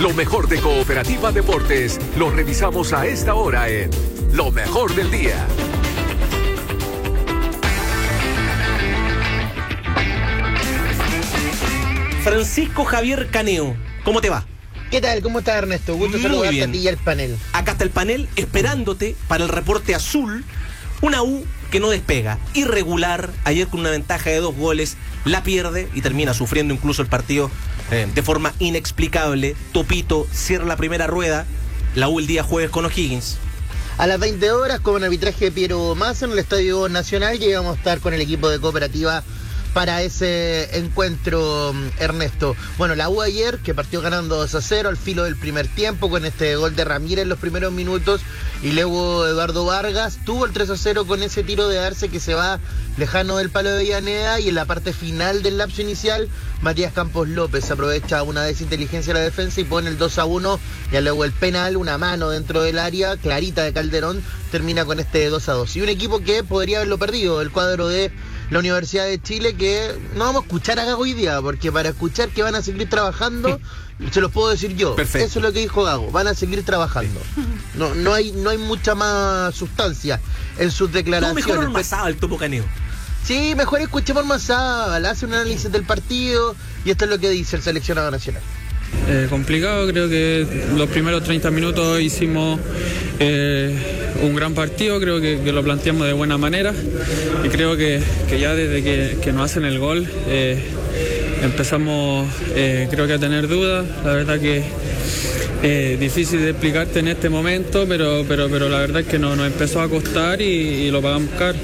Lo mejor de Cooperativa Deportes lo revisamos a esta hora en Lo Mejor del Día. Francisco Javier Caneo, ¿cómo te va? ¿Qué tal? ¿Cómo estás, Ernesto? Gusto saludarte a ti y al panel. Acá está el panel esperándote para el reporte azul. Una U que no despega, irregular, ayer con una ventaja de 2 goles, la pierde y termina sufriendo incluso el partido de forma inexplicable. Topito cierra la primera rueda, la U el día jueves con O'Higgins. A las 20 horas, con arbitraje de Piero Massa en el Estadio Nacional, y vamos a estar con el equipo de Cooperativa para ese encuentro, Ernesto. Bueno, la U ayer, que partió ganando 2-0 al filo del primer tiempo, con este gol de Ramírez en los primeros minutos, y luego Eduardo Vargas tuvo el 3-0 con ese tiro de Arce que se va lejano del palo de Avellaneda, y en la parte final del lapso inicial, Matías Campos López aprovecha una desinteligencia de la defensa y pone el 2-1, y luego el penal, una mano dentro del área, clarita de Calderón, termina con este 2-2. Y un equipo que podría haberlo perdido, el cuadro de la Universidad de Chile, que no vamos a escuchar a Gago hoy día, porque para escuchar que van a seguir trabajando, se los puedo decir yo. Perfecto. Eso es lo que dijo Gago, van a seguir trabajando. No hay mucha más sustancia en sus declaraciones. No, mejor Ormazábal el Topo Caneo. Sí, mejor escuchemos Ormazábal, hace un análisis del partido, y esto es lo que dice el seleccionado nacional. Complicado, creo que los primeros 30 minutos hicimos un gran partido, creo que lo planteamos de buena manera, y creo que ya desde que nos hacen el gol empezamos creo que a tener dudas. La verdad que difícil de explicarte en este momento, pero la verdad es que nos empezó a costar y lo pagamos caro.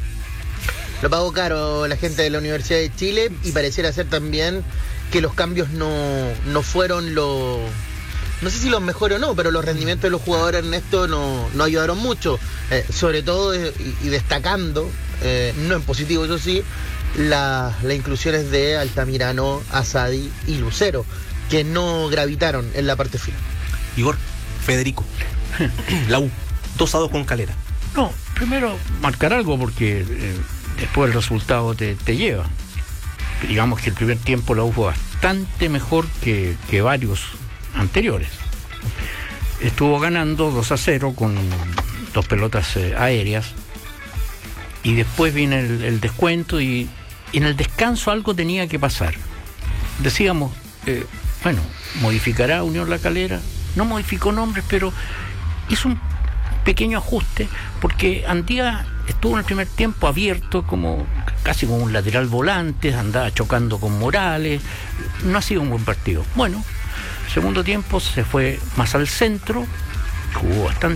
Lo pagó caro la gente de la Universidad de Chile, y pareciera ser también que los cambios no fueron no sé si los mejores o no, pero los rendimientos de los jugadores, Ernesto, no ayudaron mucho, sobre todo y destacando, no en positivo eso sí, las inclusiones de Altamirano, Asadi y Lucero, que no gravitaron en la parte final. Igor, Federico, la U, 2-2 con Calera. No, primero marcar algo, porque después el resultado te lleva. Digamos que el primer tiempo la U fue bastante mejor que varios anteriores. Estuvo ganando 2-0 con 2 pelotas aéreas, y después viene el descuento, y en el descanso algo tenía que pasar. Decíamos, modificará Unión La Calera. No modificó nombres, pero hizo un pequeño ajuste, porque Andía estuvo en el primer tiempo abierto, casi como un lateral volante, andaba chocando con Morales, no ha sido un buen partido. Bueno, segundo tiempo se fue más al centro, jugó bastante